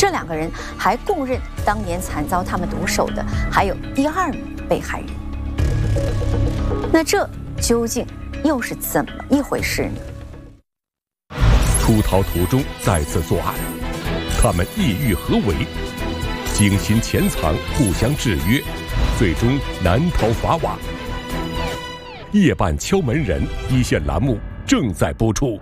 这2个人还供认，当年惨遭他们毒手的还有第2名被害人。那这究竟又是怎么一回事呢？ 出逃途中再次作案，他们意欲何为？精心潜藏，互相制约，最终难逃法网。夜半敲门人一线栏目正在播出。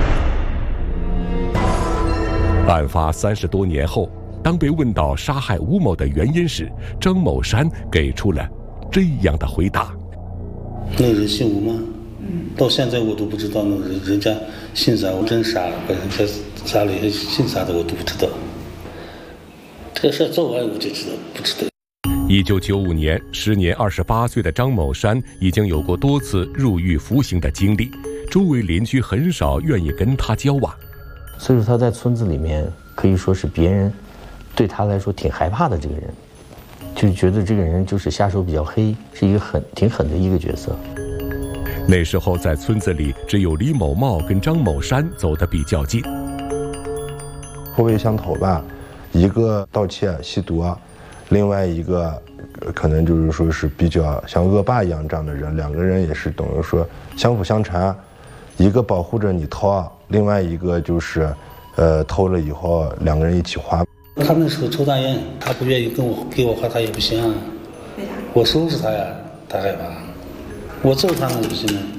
案发30多年后，当被问到杀害吴某的原因时，张某山给出了这样的回答： 那人姓吴吗？到现在我都不知道那人家姓啥，我真杀了，把人家杀了，姓啥的我都不知道。这个事做完我就知道，不知道。 1995年，时年28岁的张某山已经有过多次入狱服刑的经历，周围邻居很少愿意跟他交往。 所以说他在村子里面可以说是别人对他来说挺害怕的这个人，就觉得这个人就是下手比较黑，是一个挺狠的一个角色。 那时候在村子里，只有李某茂跟张某山走得比较近。 臭味相投吧，一个盗窃吸毒，另外一个可能就是说是比较像恶霸一样这样的人，2个人也是等于说相辅相成，一个保护着你偷，另外一个就是偷了以后2个人一起花。 他那时候抽大烟，他不愿意给我花，他也不行啊。我收拾他呀，他害怕。我揍他那不行啊。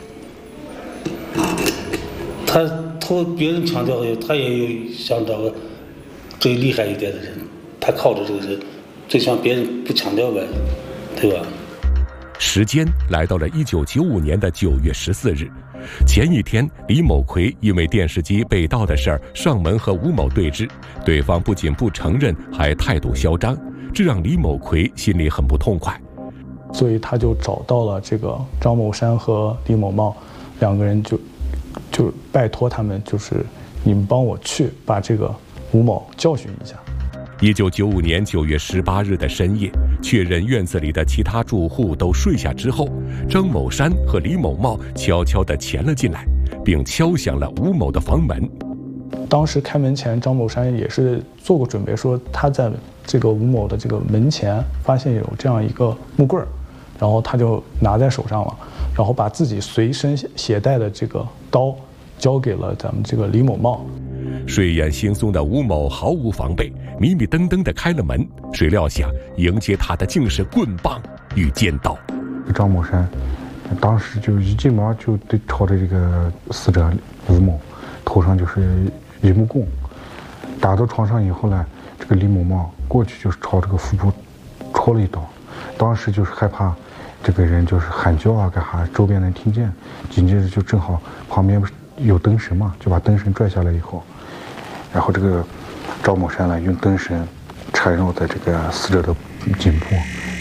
他偷别人抢掉后，他也有想找个最厉害一点的人，他靠着这个人，最想别人不抢掉呗，对吧？ 时间来到了1995年的9月14日，前一天，李某奎因为电视机被盗的事儿上门和吴某对峙，对方不仅不承认，还态度嚣张，这让李某奎心里很不痛快。 所以他就找到了这个张某山和李某茂2个人，就拜托他们，就是你们帮我去把这个吴某教训一下。 1995年9月18日的深夜，确认院子里的其他住户都睡下之后，张某山和李某茂悄悄地潜了进来，并敲响了吴某的房门。 当时开门前，张某山也是做过准备，说他在这个吴某的这个门前发现有这样一个木棍儿，然后他就拿在手上了，然后把自己随身携带的这个刀交给了咱们这个李某茂。 睡眼惺忪的吴某毫无防备，迷迷瞪瞪地开了门，谁料想迎接他的竟是棍棒与尖刀。 张某山当时就一进门就对朝着这个死者吴某头上就是一木棍，打到床上以后呢，这个李某茂过去就是朝这个腹部戳了一刀，当时就是害怕这个人就是喊叫啊干啥，周边能听见，紧接着就正好旁边有灯绳嘛，就把灯绳拽下来以后，然后这个张某山呢用灯绳缠绕在这个死者的颈部。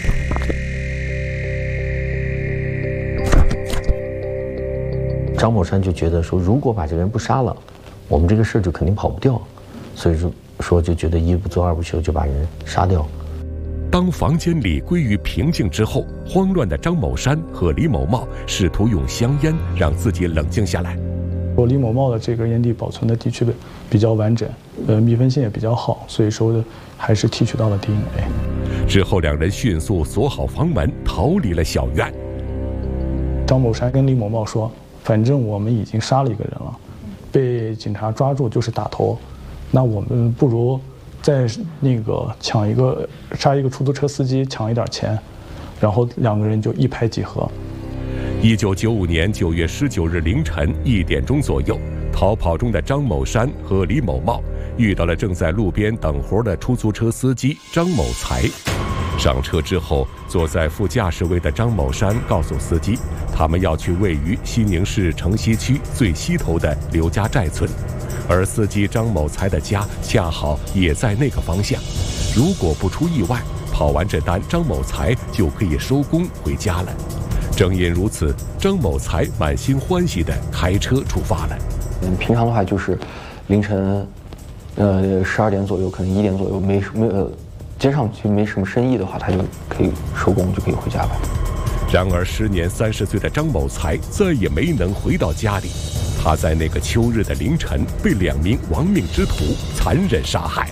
张某山就觉得说，如果把这个人不杀了，我们这个事就肯定跑不掉，所以说就觉得一不做二不休，就把人杀掉。 当房间里归于平静之后，慌乱的张某山和李某茂试图用香烟让自己冷静下来。 李某茂的这个烟蒂保存的的确比较完整，密封性也比较好，所以说还是提取到了 DNA。 之后2人迅速锁好房门，逃离了小院。 张某山跟李某茂说，反正我们已经杀了一个人了，被警察抓住就是打头，那我们不如再那个杀一个出租车司机，抢一点钱，然后2个人就一拍即合。 1995年9月19日凌晨1点钟左右，逃跑中的张某山和李某茂遇到了正在路边等活的出租车司机张某才。上车之后，坐在副驾驶位的张某山告诉司机，他们要去位于西宁市城西区最西头的刘家寨村，而司机张某才的家恰好也在那个方向。如果不出意外，跑完这单，张某才就可以收工回家了。正因如此，张某才满心欢喜地开车出发了。 平常的话就是凌晨12点左右，可能1点左右，街上就没什么生意的话，他就可以收工，就可以回家了。 然而时年30岁的张某才再也没能回到家里，他在那个秋日的凌晨被2名亡命之徒残忍杀害。